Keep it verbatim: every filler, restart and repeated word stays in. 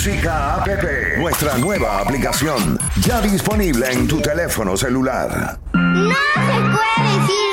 Música App, nuestra nueva aplicación, ya disponible en tu teléfono celular. No se puede decir